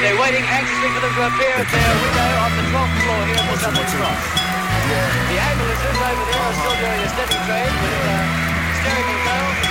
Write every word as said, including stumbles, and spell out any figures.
they're waiting anxiously for them to appear at their window on the twelfth floor here at the Southern Cross. The ambulances over there are still doing a steady trade with uh, steering bells.